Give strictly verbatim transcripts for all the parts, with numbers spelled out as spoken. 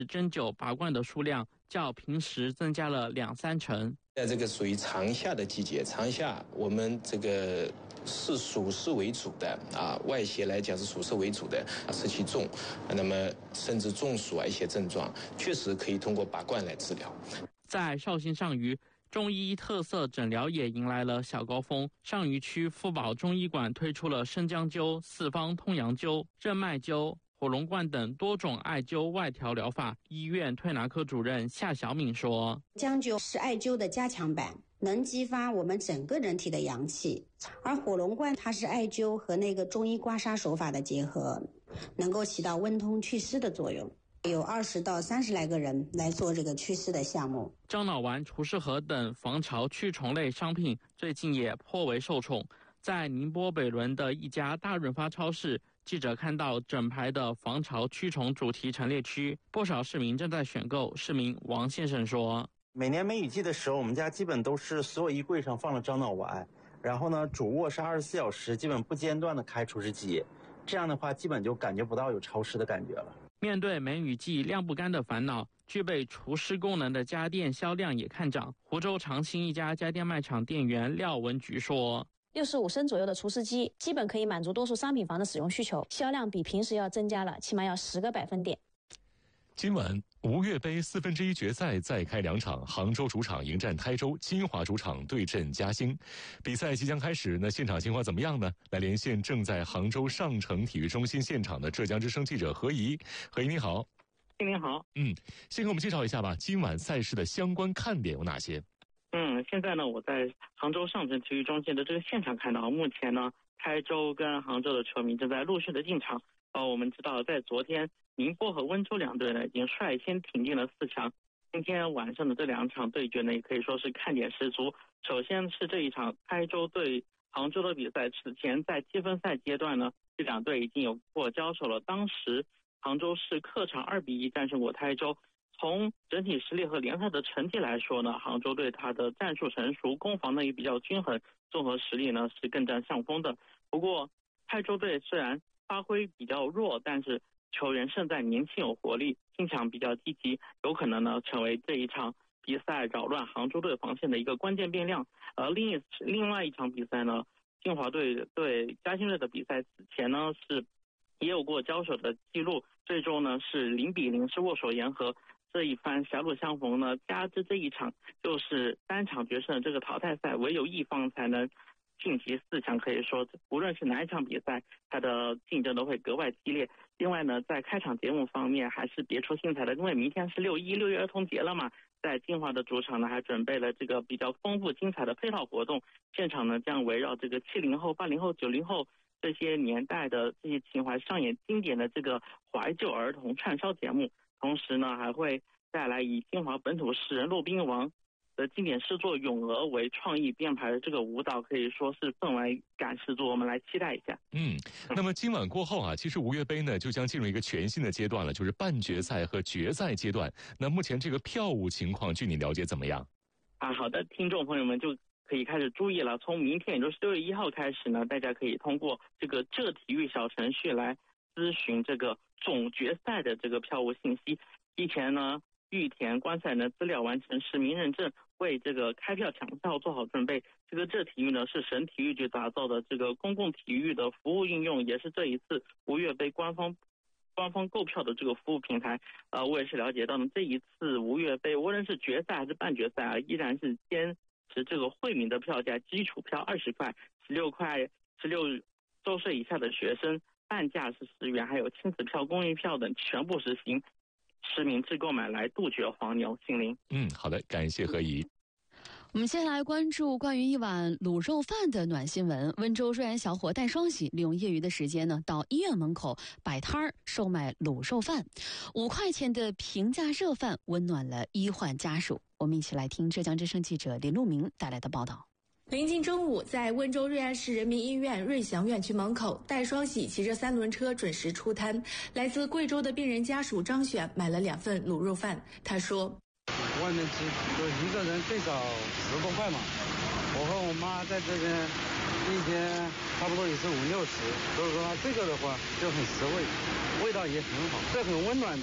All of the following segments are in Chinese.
针灸拔罐的数量较平时增加了两三成。 在这个属于长夏的季节，长夏我们这个是属湿为主的啊，外邪来讲是属湿为主的，湿气重，那么甚至中暑啊一些症状，确实可以通过拔罐来治疗。 在绍兴上虞，中医特色诊疗也迎来了小高峰。上虞区富宝中医馆推出了生姜灸、四方通阳灸、任脉灸、火龙罐等多种艾灸外调疗法。医院推拿科主任夏小敏说， 姜灸是艾灸的加强版，能激发我们整个人体的阳气，而火龙罐它是艾灸和那个中医刮痧手法的结合，能够起到温通祛湿的作用。有二十到三十来个人来做这个祛湿的项目。 樟脑丸、除湿盒等防潮驱虫类商品最近也颇为受宠。在宁波北仑的一家大润发超市，记者看到整排的防潮驱虫主题陈列区，不少市民正在选购。市民王先生说， 每年梅雨季的时候，我们家基本都是所有衣柜上放了樟脑丸，然后呢，主卧是二十四小时基本不间断的开除湿机，这样的话基本就感觉不到有潮湿的感觉了。 面对梅雨季晾不干的烦恼，具备除湿功能的家电销量也看涨。湖州长兴一家家电卖场店员廖文菊说， 六十五升左右的除湿机基本可以满足多数商品房的使用需求，销量比平时要增加了起码要十个百分点。 今晚吴越杯四分之一决赛再开两场，杭州主场迎战台州，金华主场对阵嘉兴。比赛即将开始，那现场情况怎么样呢？来连线正在杭州上城体育中心现场的浙江之声记者何怡。何怡你好。 您好。 嗯，先给我们介绍一下吧，今晚赛事的相关看点有哪些？ 嗯，现在呢，我在杭州上城体育中心的这个现场看到，目前呢，台州跟杭州的球迷正在陆续的进场。呃，我们知道，在昨天，宁波和温州两队呢已经率先挺进了四强。今天晚上的这两场对决呢，也可以说是看点十足。首先是这一场台州对杭州的比赛，此前在积分赛阶段呢，这两队已经有过交手了。当时杭州是客场二比一战胜过台州。从整体实力和联赛的成绩来说呢，杭州队他的战术成熟，攻防呢也比较均衡，综合实力呢是更占上风的。不过台州队虽然发挥比较弱，但是球员胜在年轻有活力，拼抢比较积极，有可能呢成为这一场比赛扰乱杭州队防线的一个关键变量。而另一另外一场比赛呢，金华队对嘉兴队的比赛，此前呢是也有过交手的记录，最终呢是零比零，是握手言和。这一番狭路相逢呢，加之这一场就是单场决胜的这个淘汰赛，唯有一方才能晋级四强。可以说，无论是哪一场比赛，它的竞争都会格外激烈。另外呢，在开场节目方面还是别出心裁的，因为明天是六一六一儿童节了嘛，在金华的主场呢还准备了这个比较丰富精彩的配套活动，现场呢将围绕这个七零后、八零后、九零后这些年代的这些情怀，上演经典的这个怀旧儿童串烧节目。同时呢，还会带来以金华本土诗人骆宾王的经典诗作《咏鹅》为创意编排的这个舞蹈，可以说是氛围感十足。我们来期待一下。 嗯，那么今晚过后啊，其实吴越杯呢就将进入一个全新的阶段了，就是半决赛和决赛阶段。那目前这个票务情况，据你了解怎么样？ 啊，好的，听众朋友们就可以开始注意了。从明天，也就是六月一号开始呢，大家可以通过这个浙体育小程序来咨询这个总决赛的这个票务信息。提前呢预填观赛人的资料，完成实名认证，为这个开票抢票做好准备。这个浙体育呢是省体育局打造的这个公共体育的服务应用，也是这一次吴越杯官方官方购票的这个服务平台。呃，我也是了解到呢，这一次吴越杯无论是决赛还是半决赛啊，依然是坚持这个惠民的票价，基础票二十块，十六块十六周岁以下的学生半价是十元，还有亲子票、公益票等全部实行实名制购买，来杜绝黄牛。心灵， 嗯，好的，感谢何怡。 我们先来关注关于一碗卤肉饭的暖新闻。温州瑞安小伙戴双喜利用业余的时间呢，到医院门口摆摊儿售卖卤肉饭，五块钱的平价热饭温暖了医患家属。我们一起来听浙江之声记者林路明带来的报道。 临近中午，在温州瑞安市人民医院瑞祥院区门口，戴双喜骑着三轮车准时出摊。来自贵州的病人家属张选买了两份卤肉饭。他说：“ 外面吃就一个人最少十多块嘛，我和我妈在这边一天差不多也是五六十，所以说这个的话就很实惠，味道也很好，这很温暖的。”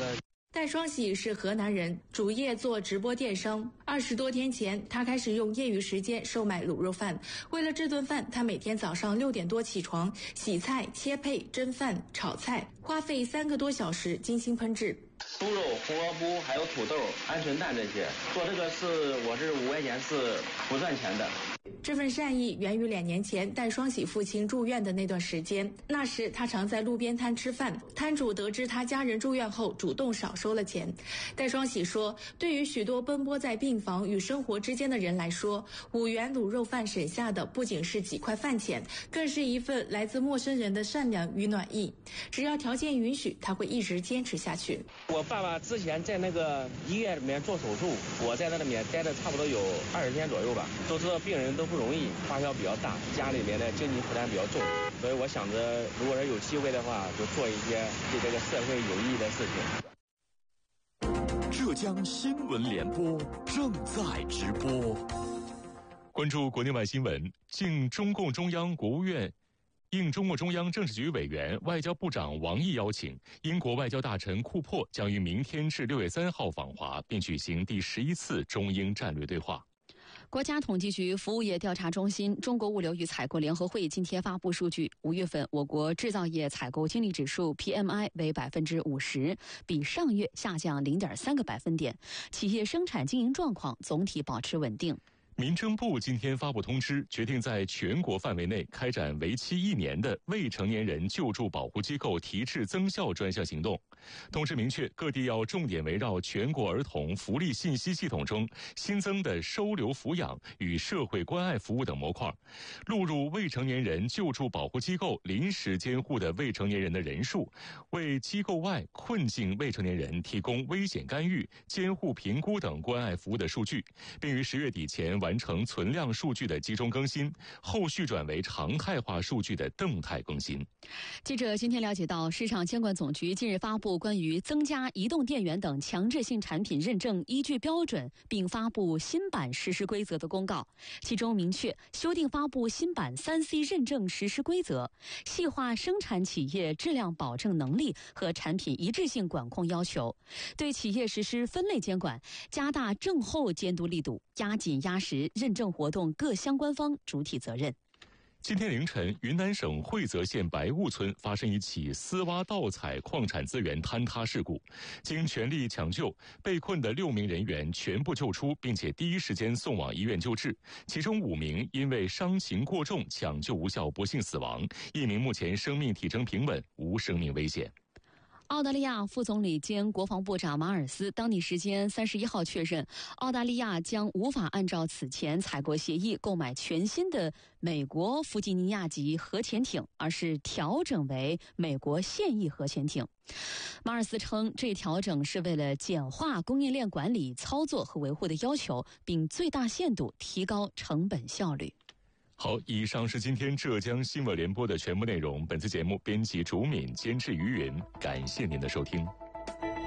戴双喜是河南人，主业做直播电商。二十多天前，他开始用业余时间售卖卤肉饭。为了这顿饭，他每天早上六点多起床，洗菜、切配、蒸饭、炒菜，花费三个多小时精心烹制。 猪肉、红萝卜还有土豆、鹌鹑蛋这些，做这个是我是五块钱是不赚钱的。 这份善意源于两年前戴双喜父亲住院的那段时间，那时他常在路边摊吃饭，摊主得知他家人住院后，主动少收了钱。戴双喜说，对于许多奔波在病房与生活之间的人来说，五元卤肉饭省下的不仅是几块饭钱，更是一份来自陌生人的善良与暖意。只要条件允许，他会一直坚持下去。 我爸爸之前在那个医院里面做手术，我在那里面待了差不多有二十天左右吧。都知道病人都不容易，花销比较大，家里面的经济负担比较重，所以我想着，如果是有机会的话，就做一些对这个社会有意义的事情。浙江新闻联播正在直播。 关注国内外新闻，敬中共中央、国务院。应中共中央政治局委员、外交部长王毅邀请，英国外交大臣库珀将于明天至六月三号访华，并举行第十一次中英战略对话。 国家统计局服务业调查中心、中国物流与采购联合会今天发布数据，五月份我国制造业采购经理指数 P M I 为百分之五十，比上月下降零点三个百分点，企业生产经营状况总体保持稳定。 民政部今天发布通知，决定在全国范围内开展为期一年的未成年人救助保护机构提质增效专项行动。通知明确，各地要重点围绕全国儿童福利信息系统中新增的收留抚养与社会关爱服务等模块，录入未成年人救助保护机构临时监护的未成年人的人数，为机构外困境未成年人提供危险干预、监护评估等关爱服务的数据，并于十月底前完。完成存量数据的集中更新，后续转为常态化数据的动态更新。 记者今天了解到，市场监管总局近日发布关于增加移动电源等强制性产品认证依据标准，并发布新版实施规则的公告，其中明确修订发布新版 三 C 认证实施规则，细化生产企业质量保证能力和产品一致性管控要求，对企业实施分类监管，加大证后监督力度，加紧压实认证活动各相关方主体责任。 今天凌晨，云南省惠泽县白雾村发生一起私挖盗采矿产资源坍塌事故，经全力抢救，被困的六名人员全部救出，并且第一时间送往医院救治，其中五名因为伤情过重抢救无效不幸死亡，一名目前生命体征平稳，无生命危险。 澳大利亚副总理兼国防部长马尔斯当地时间三十一号确认，澳大利亚将无法按照此前采购协议购买全新的美国弗吉尼亚级核潜艇，而是调整为美国现役核潜艇。马尔斯称，这调整是为了简化供应链管理、操作和维护的要求，并最大限度提高成本效率。 好，以上是今天浙江新闻联播的全部内容。本次节目编辑竹敏，监制于云，感谢您的收听。